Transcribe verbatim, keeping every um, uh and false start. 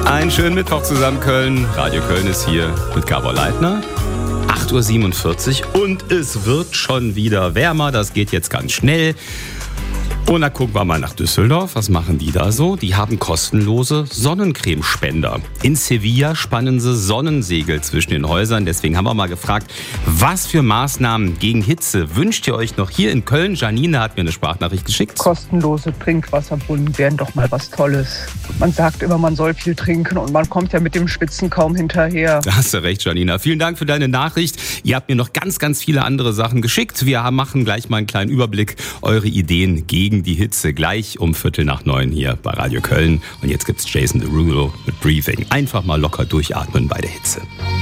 Einen schönen Mittwoch zusammen, Köln. Radio Köln ist hier mit Gabor Leitner. acht Uhr siebenundvierzig und es wird schon wieder wärmer. Das geht jetzt ganz schnell. Und dann gucken wir mal nach Düsseldorf. Was machen die da so? Die haben kostenlose Sonnencremespender. In Sevilla spannen sie Sonnensegel zwischen den Häusern. Deswegen haben wir mal gefragt, was für Maßnahmen gegen Hitze wünscht ihr euch noch hier in Köln? Janine hat mir eine Sprachnachricht geschickt. Kostenlose Trinkwasserbrunnen wären doch mal was Tolles. Man sagt immer, man soll viel trinken und man kommt ja mit dem Schwitzen kaum hinterher. Da hast du recht, Janina. Vielen Dank für deine Nachricht. Ihr habt mir noch ganz, ganz viele andere Sachen geschickt. Wir machen gleich mal einen kleinen Überblick. Eure Ideen gegen die Hitze gleich um Viertel nach neun hier bei Radio Köln. Und jetzt gibt's Jason Derulo mit Breathing. Einfach mal locker durchatmen bei der Hitze.